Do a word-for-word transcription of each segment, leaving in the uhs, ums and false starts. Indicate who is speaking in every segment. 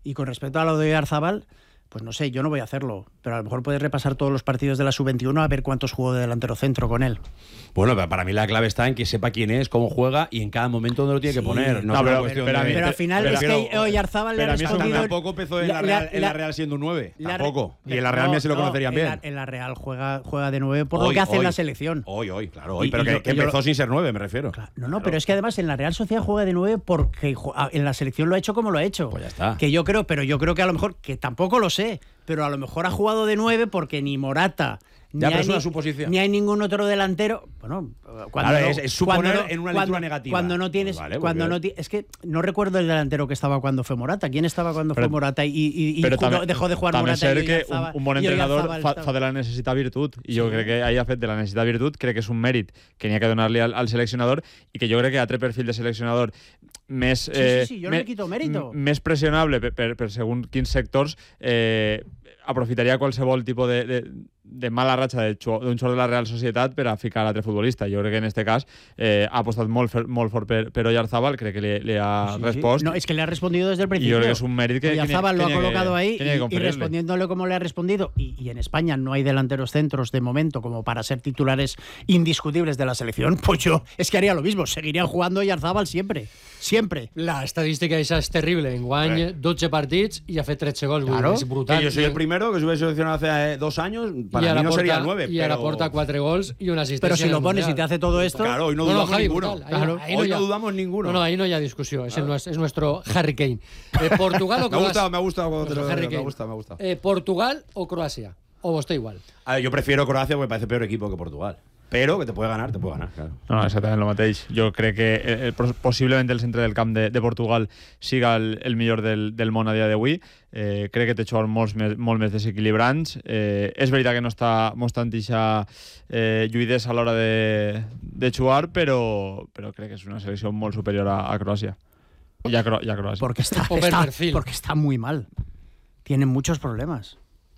Speaker 1: Y con respecto a lo de Oyarzabal, pues no sé, yo no voy a hacerlo, pero a lo mejor puedes repasar todos los partidos de la sub veintiuno a ver cuántos jugó de delantero centro con él.
Speaker 2: Bueno, para mí la clave está en que sepa quién es, cómo juega y en cada momento donde lo tiene sí. que poner. No,
Speaker 3: no pero,
Speaker 2: pero,
Speaker 3: pero,
Speaker 2: de...
Speaker 1: pero al final pero, es pero, que Oyarzabal le ha respondido...
Speaker 2: Tampoco empezó en la, Real, en la Real siendo un nueve, la, tampoco. La, y en la Real no, se lo no, conocerían bien.
Speaker 1: En la, en la Real juega, juega de nueve por hoy, lo que hace
Speaker 2: hoy,
Speaker 1: en la selección.
Speaker 2: Hoy, hoy, claro, hoy,
Speaker 1: y,
Speaker 2: pero
Speaker 1: y
Speaker 2: que,
Speaker 1: yo,
Speaker 2: que empezó
Speaker 1: yo,
Speaker 2: sin ser nueve, me refiero.
Speaker 1: Claro, no, no,
Speaker 2: claro.
Speaker 1: pero es que además en la Real Sociedad juega de nueve porque en la selección lo ha hecho como lo ha hecho.
Speaker 2: Pues ya está.
Speaker 1: Que yo creo, pero yo creo que a lo mejor, que tampoco lo sé, pero a lo mejor ha jugado de nueve porque ni Morata...
Speaker 2: Ya,
Speaker 1: ni,
Speaker 2: pero
Speaker 1: hay
Speaker 2: es una
Speaker 1: ni,
Speaker 2: suposición.
Speaker 1: ni hay ningún otro delantero. Bueno, cuando
Speaker 2: claro,
Speaker 1: no,
Speaker 2: es, es suponer
Speaker 1: cuando,
Speaker 2: en una
Speaker 1: cuando,
Speaker 2: lectura negativa.
Speaker 1: Cuando no tienes,
Speaker 2: pues vale,
Speaker 1: cuando no es que no recuerdo el delantero que estaba cuando fue Morata. ¿Quién estaba cuando
Speaker 3: pero,
Speaker 1: fue Morata y, y, y
Speaker 3: pero
Speaker 1: jugó,
Speaker 3: també,
Speaker 1: dejó de jugar
Speaker 3: també
Speaker 1: Morata?
Speaker 3: També
Speaker 1: ser
Speaker 3: que un, un bon entrenador fa, fa de la necessitat virtut i sí. jo crec que ahir ha fet de la necessitat virtut, crec que és un mèrit que n'hi ha que donar-li al, al seleccionador i que jo crec que altre perfil de seleccionador més,
Speaker 1: sí, sí, sí, jo no
Speaker 3: me,
Speaker 1: li quito mérito.
Speaker 3: més pressionable per, per, per segons quins sectors eh, aprofitaria qualsevol tipus de, de, de mala ratxa d'un xor de la Real Societat per a ficar a l'altre futbolista. Jo crec que en aquest cas eh, ha apostat molt, molt fort per, per Oyarzabal, crec que le, le ha sí, respost.
Speaker 1: No, es que le ha respondido desde el principio.
Speaker 3: Y yo creo que es un mérito que
Speaker 1: Oyarzabal lo ha colocado
Speaker 3: que,
Speaker 1: ahí
Speaker 3: que
Speaker 1: y, y respondiéndole como le ha respondido. Y, y en España no hay delanteros centros de momento como para ser titulares indiscutibles de la selección. Pues yo es que haría lo mismo. Seguiría jugando Oyarzabal siempre. Siempre.
Speaker 4: La estadística esa es terrible. En Guany, eh. doce partits y ha fet trece gols.
Speaker 1: Claro.
Speaker 4: Es brutal.
Speaker 2: Que yo soy el primero que se hubiera seleccionado hace dos años. Para mí no
Speaker 4: porta,
Speaker 2: sería el nueve.
Speaker 4: Y
Speaker 2: pero...
Speaker 4: ahora aporta cuatro gols y una asistencia.
Speaker 1: Pero si lo pones y te hace todo esto.
Speaker 2: Claro, hoy no,
Speaker 4: no
Speaker 2: dudamos
Speaker 4: no, Javi,
Speaker 2: ninguno.
Speaker 4: Ahí,
Speaker 2: claro.
Speaker 4: ahí
Speaker 2: Hoy
Speaker 4: no,
Speaker 2: no
Speaker 4: ya,
Speaker 2: dudamos ninguno.
Speaker 4: No, no, ahí no hay discusión. Es, claro. el, es nuestro Harry Kane. Eh, Portugal o Croacia.
Speaker 2: Me ha gustado, me ha gustado cuando te lo
Speaker 4: Harry
Speaker 2: me ha gustado, me ha gustado.
Speaker 4: Eh, Portugal o Croacia. O vos está igual.
Speaker 2: A ver, yo prefiero Croacia porque me parece peor equipo que Portugal. Pero que te puede ganar, te puede ganar, claro.
Speaker 3: No, exactament el mateix. Jo crec que eh, possiblement el centre del camp de, de Portugal siga el, el millor del, del món a dia d'avui. Eh, crec que té jugadors molt, més, molt més desequilibrants. Eh, és veritat que no està mostrant eixa eh, lluïdesa a l'hora de, de jugar, però, però crec que és una selecció molt superior a, a Croàcia. Y a, Cro y a Croàcia.
Speaker 1: Porque está, está, porque está muy mal. Tienen muchos problemas.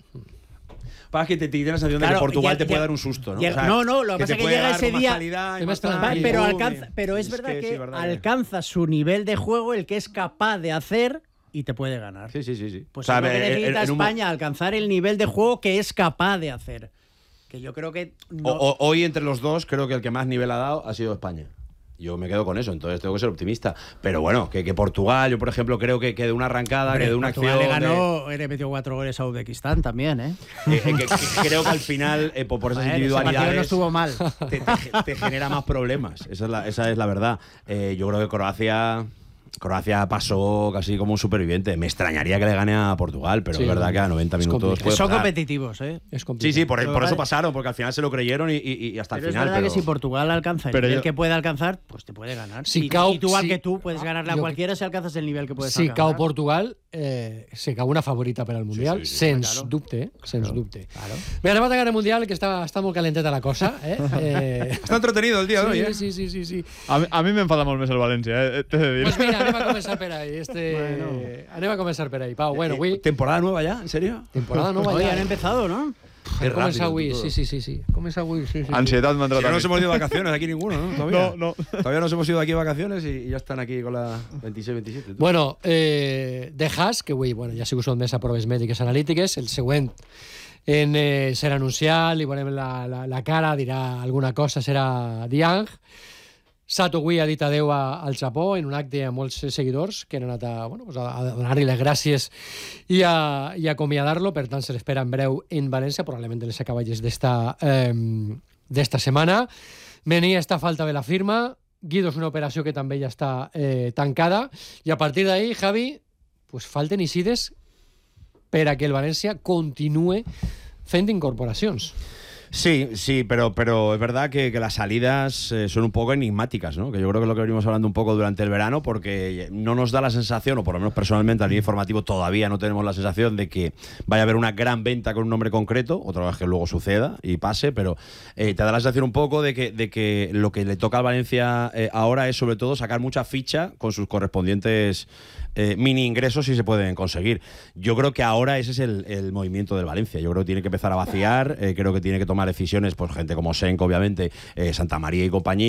Speaker 2: Para que te tiene la sensación claro, de que Portugal ya, te puede ya, dar un susto, ¿no?
Speaker 1: Ya, o sea, no, no, lo que pasa es que llega ese día.
Speaker 2: Calidad,
Speaker 1: pero alcanza, pero es, es verdad que, que sí, verdad alcanza que... su nivel de juego, el que es capaz de hacer y te puede ganar.
Speaker 2: Sí, sí, sí. sí.
Speaker 1: Pues o sea, es lo que necesita en, en España, un... alcanzar el nivel de juego que es capaz de hacer. Que yo creo que. No...
Speaker 2: O, o, hoy, entre los dos, creo que el que más nivel ha dado ha sido España. Yo me quedo con eso, entonces tengo que ser optimista. Pero bueno, que, que Portugal, yo por ejemplo creo que, que de una arrancada, Hombre, que de una
Speaker 1: Portugal
Speaker 2: acción.
Speaker 1: le ganó, de... le metió cuatro goles a Uzbekistán también, ¿eh?
Speaker 2: eh, eh que, que creo que al final, eh, por, por esas ver, individualidades.
Speaker 1: No estuvo mal.
Speaker 2: Te, te, te genera más problemas. Esa es la, esa es la verdad. Eh, yo creo que Croacia. Croacia pasó casi como un superviviente. Me extrañaría que le gane a Portugal, pero sí, es verdad que a noventa minutos puede
Speaker 1: Son
Speaker 2: pasar.
Speaker 1: competitivos, ¿eh?
Speaker 2: Es sí, sí, por, por eso pasaron, porque al final se lo creyeron y, y, y hasta
Speaker 1: pero
Speaker 2: el final.
Speaker 1: Es verdad
Speaker 2: pero...
Speaker 1: que si Portugal alcanza el
Speaker 3: pero
Speaker 1: nivel
Speaker 3: yo...
Speaker 1: que puede alcanzar, pues te puede ganar.
Speaker 4: Si
Speaker 1: y,
Speaker 4: cau,
Speaker 1: y tú, al
Speaker 4: si...
Speaker 1: que tú, puedes ganarle a
Speaker 4: yo...
Speaker 1: cualquiera si alcanzas el nivel que puedes
Speaker 4: si
Speaker 1: alcanzar.
Speaker 4: Si cau Portugal, eh, se cau una favorita per al Mundial, sí, sí, sí, sens
Speaker 1: claro.
Speaker 4: dubte, eh? sens
Speaker 1: claro.
Speaker 4: dubte.
Speaker 1: Claro.
Speaker 4: Bé, anem a tancar el Mundial, que està, està molt calenteta la cosa. Eh? Eh...
Speaker 2: Està entretenido el dia
Speaker 4: sí,
Speaker 2: d'hoy, eh?
Speaker 4: Sí, sí, sí, sí.
Speaker 3: A, a mi m'enfada molt més el València, eh? T'he de dir.
Speaker 4: Pues mira, anem a començar per ahí. Este... Bueno. Anem a començar per ahí, Pau. Bueno, avui...
Speaker 2: ¿Temporada nueva ya? ¿En serio?
Speaker 4: Temporada nueva
Speaker 1: Hoy
Speaker 4: ya.
Speaker 1: han empezado, ¿no?
Speaker 4: Qué Comença avui, sí, sí, sí, sí. Comença avui, sí, sí.
Speaker 3: Ansietat m'ha entrat.
Speaker 2: No nos hemos ido de vacaciones aquí ninguno, ¿no? Todavía.
Speaker 3: No, no.
Speaker 2: Todavía nos hemos ido de aquí de vacaciones y ya están aquí con la veintiséis veintisiete.
Speaker 4: Bueno, eh, de Haas, que avui bueno, ja ha sigut sotmès a proves mèdiques analítiques, el següent en eh, serà anunciat, li veurem la, la, la cara, dirà alguna cosa, serà Diang. Sato avui ha dit adeu a, al Japó en un acte amb molts seguidors que han anat a, bueno, pues a, a donar-li les gràcies i a, i a acomiadar-lo. Per tant, se l'espera en breu en València, probablement de les acaballes d'esta eh, d'esta setmana. Menia està a falta de la firma. Guido és una operació que també ja està eh, tancada. I a partir d'ahí, Javi, pues falten Isides per a que el València continue fent incorporacions.
Speaker 2: Sí, sí, pero, pero es verdad que, que las salidas eh, son un poco enigmáticas, ¿no? Que yo creo que es lo que venimos hablando un poco durante el verano, porque no nos da la sensación, o por lo menos personalmente a nivel informativo todavía no tenemos la sensación de que vaya a haber una gran venta con un nombre concreto, otra vez que luego suceda y pase, pero eh, te da la sensación un poco de que, de que lo que le toca al Valencia eh, ahora es sobre todo sacar mucha ficha con sus correspondientes eh, mini ingresos si se pueden conseguir. Yo creo que ahora ese es el, el movimiento del Valencia. Yo creo que tiene que empezar a vaciar, eh, creo que tiene que tomar decisiones, pues gente como Senko, obviamente, eh, Santa María y compañía.